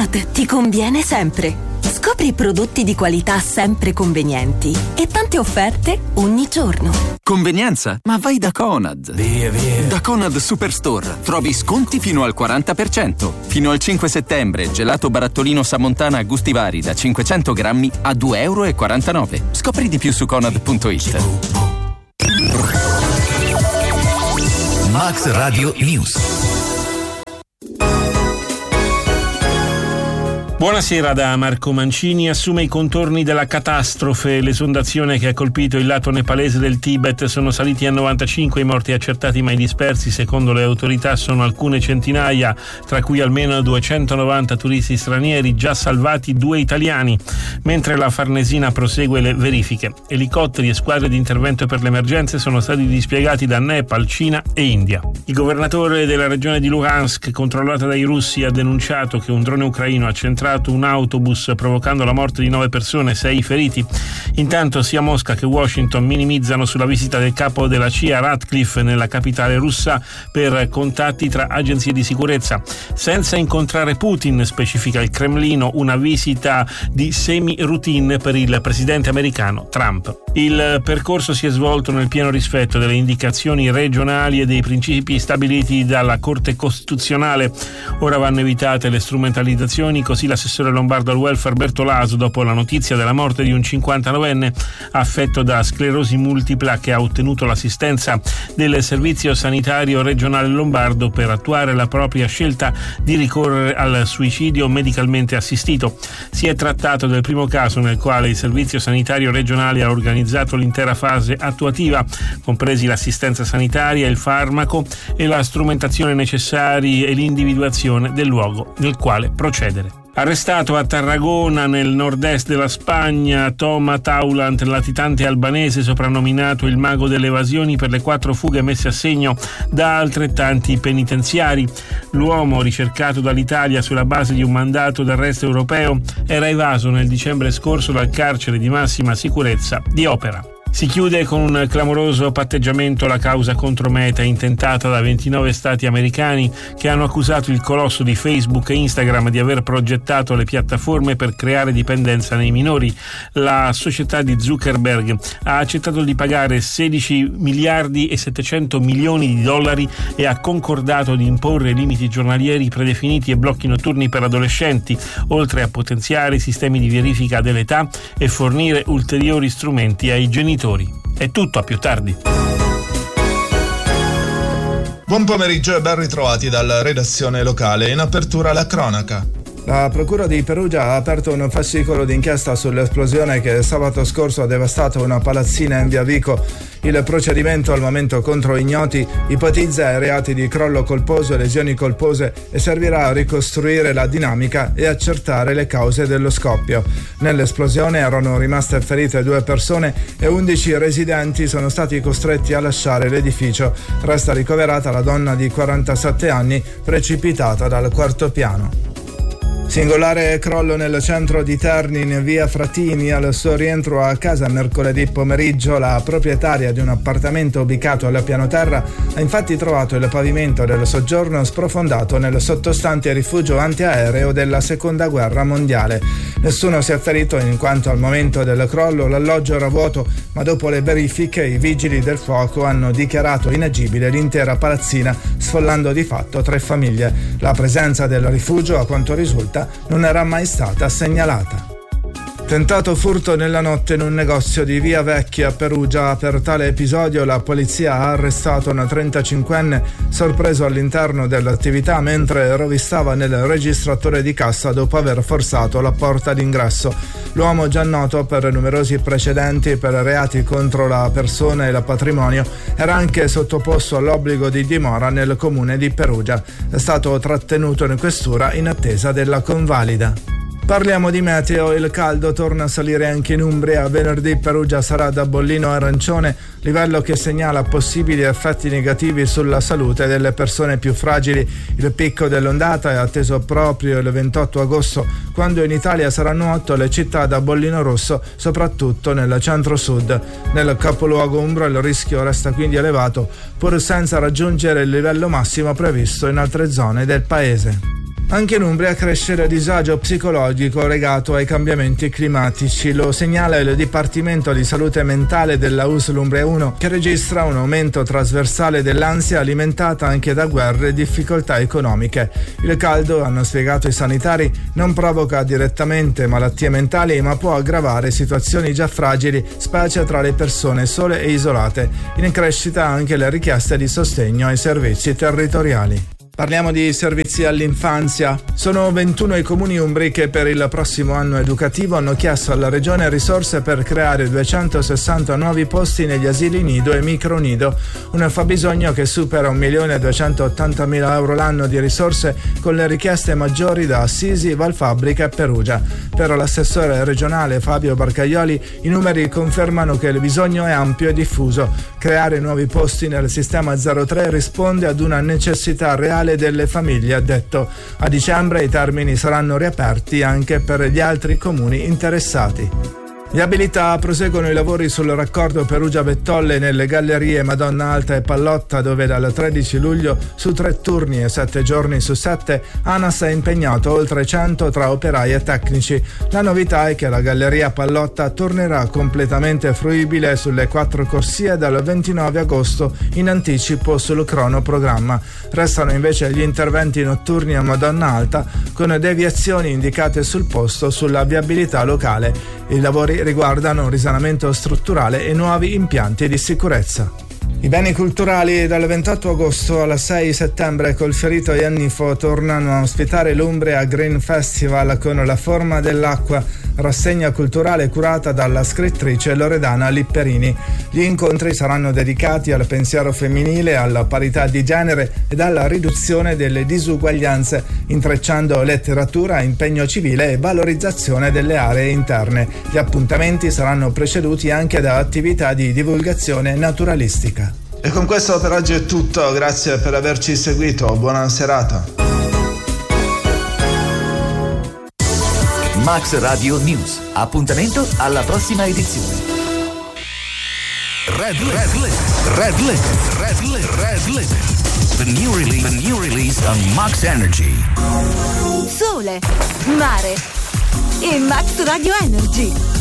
Conad ti conviene sempre. Scopri prodotti di qualità sempre convenienti e tante offerte ogni giorno. Convenienza? Ma vai da Conad. Via. Da Conad Superstore trovi sconti fino al 40%. Fino al 5 settembre, gelato barattolino Samontana a gusti vari da 500 grammi a €2,49. Scopri di più su conad.it. Max Radio News. Buonasera da Marco Mancini. Assume i contorni della catastrofe. L'esondazione che ha colpito il lato nepalese del Tibet. Sono saliti a 95 i morti accertati ma i dispersi, secondo le autorità, sono alcune centinaia, tra cui almeno 290 turisti stranieri, già salvati 2 italiani, mentre la Farnesina prosegue le verifiche. Elicotteri e squadre di intervento per le emergenze sono stati dispiegati da Nepal, Cina e India. Il governatore della regione di Luhansk, controllata dai russi, ha denunciato che un drone ucraino ha centrato un autobus provocando la morte di 9 persone, 6 feriti. Intanto sia Mosca che Washington minimizzano sulla visita del capo della CIA Ratcliffe nella capitale russa per contatti tra agenzie di sicurezza. Senza incontrare Putin, specifica il Cremlino, una visita di semi-routine per il presidente americano Trump. Il percorso si è svolto nel pieno rispetto delle indicazioni regionali e dei principi stabiliti dalla Corte Costituzionale. Ora vanno evitate le strumentalizzazioni, così l'assessore lombardo al welfare Bertolaso, dopo la notizia della morte di un 59enne affetto da sclerosi multipla che ha ottenuto l'assistenza del servizio sanitario regionale lombardo per attuare la propria scelta di ricorrere al suicidio medicalmente assistito. Si è trattato del primo caso nel quale il servizio sanitario regionale ha organizzato l'intera fase attuativa, compresi l'assistenza sanitaria, il farmaco e la strumentazione necessari e l'individuazione del luogo nel quale procedere. Arrestato a Tarragona, nel nord-est della Spagna, Toma Taulant, latitante albanese soprannominato il mago delle evasioni per le 4 fughe messe a segno da altrettanti penitenziari. L'uomo, ricercato dall'Italia sulla base di un mandato d'arresto europeo, era evaso nel dicembre scorso dal carcere di massima sicurezza di Opera. Si chiude con un clamoroso patteggiamento la causa contro Meta, intentata da 29 stati americani che hanno accusato il colosso di Facebook e Instagram di aver progettato le piattaforme per creare dipendenza nei minori. La società di Zuckerberg ha accettato di pagare 16 miliardi e 700 milioni di dollari e ha concordato di imporre limiti giornalieri predefiniti e blocchi notturni per adolescenti, oltre a potenziare i sistemi di verifica dell'età e fornire ulteriori strumenti ai genitori. È tutto, a più tardi. Buon pomeriggio e ben ritrovati dalla redazione locale. In apertura la cronaca. La Procura di Perugia ha aperto un fascicolo d'inchiesta sull'esplosione che sabato scorso ha devastato una palazzina in via Vico. Il procedimento, al momento contro ignoti, ipotizza i reati di crollo colposo e lesioni colpose e servirà a ricostruire la dinamica e accertare le cause dello scoppio. Nell'esplosione erano rimaste ferite 2 persone e 11 residenti sono stati costretti a lasciare l'edificio. Resta ricoverata la donna di 47 anni precipitata dal 4º piano. Singolare crollo nel centro di Terni, in via Fratini. Al suo rientro a casa mercoledì pomeriggio, la proprietaria di un appartamento ubicato al piano terra ha infatti trovato il pavimento del soggiorno sprofondato nel sottostante rifugio antiaereo della Seconda Guerra Mondiale. Nessuno si è ferito in quanto al momento del crollo l'alloggio era vuoto, ma dopo le verifiche i vigili del fuoco hanno dichiarato inagibile l'intera palazzina, sfollando di fatto 3 famiglie. La presenza del rifugio, a quanto risulta, non era mai stata segnalata. Tentato furto nella notte in un negozio di Via Vecchia a Perugia. Per tale episodio la polizia ha arrestato un 35enne sorpreso all'interno dell'attività mentre rovistava nel registratore di cassa dopo aver forzato la porta d'ingresso. L'uomo, già noto per numerosi precedenti per reati contro la persona e il patrimonio, era anche sottoposto all'obbligo di dimora nel comune di Perugia. È stato trattenuto in questura in attesa della convalida. Parliamo di meteo. Il caldo torna a salire anche in Umbria. Venerdì Perugia sarà da bollino arancione, livello che segnala possibili effetti negativi sulla salute delle persone più fragili. Il picco dell'ondata è atteso proprio il 28 agosto, quando in Italia saranno 8 le città da bollino rosso, soprattutto nel centro-sud. Nel capoluogo umbro il rischio resta quindi elevato, pur senza raggiungere il livello massimo previsto in altre zone del paese. Anche in Umbria cresce il disagio psicologico legato ai cambiamenti climatici. Lo segnala il Dipartimento di Salute Mentale della USL Umbria 1, che registra un aumento trasversale dell'ansia alimentata anche da guerre e difficoltà economiche. Il caldo, hanno spiegato i sanitari, non provoca direttamente malattie mentali, ma può aggravare situazioni già fragili, specie tra le persone sole e isolate. In crescita anche le richieste di sostegno ai servizi territoriali. Parliamo di servizi all'infanzia. Sono 21 i comuni umbri che per il prossimo anno educativo hanno chiesto alla Regione risorse per creare 260 nuovi posti negli asili nido e micronido, un fabbisogno che supera 1.280.000 euro l'anno di risorse, con le richieste maggiori da Assisi, Valfabbrica e Perugia. Per l'assessore regionale Fabio Barcaioli i numeri confermano che il bisogno è ampio e diffuso. Creare nuovi posti nel sistema 03 risponde ad una necessità reale delle famiglie, ha detto. A dicembre i termini saranno riaperti anche per gli altri comuni interessati. Viabilità, proseguono i lavori sul raccordo Perugia-Bettolle nelle gallerie Madonna Alta e Pallotta, dove dal 13 luglio su 3 turni e 7 giorni su 7 ANAS è impegnato oltre 100 tra operai e tecnici. La novità è che la galleria Pallotta tornerà completamente fruibile sulle 4 corsie dal 29 agosto in anticipo sul cronoprogramma. Restano invece gli interventi notturni a Madonna Alta, con deviazioni indicate sul posto sulla viabilità locale. I lavori riguardano risanamento strutturale e nuovi impianti di sicurezza. I beni culturali dal 28 agosto al 6 settembre col Fiorito e Annifo tornano a ospitare l'Umbria Green Festival con La Forma dell'Acqua, rassegna culturale curata dalla scrittrice Loredana Lipperini. Gli incontri saranno dedicati al pensiero femminile, alla parità di genere ed alla riduzione delle disuguaglianze, intrecciando letteratura, impegno civile e valorizzazione delle aree interne. Gli appuntamenti saranno preceduti anche da attività di divulgazione naturalistica. E con questo per oggi è tutto, grazie per averci seguito, buona serata. Max Radio News, appuntamento alla prossima edizione. Red Limit. The new release on Max Energy. Sole, mare e Max Radio Energy.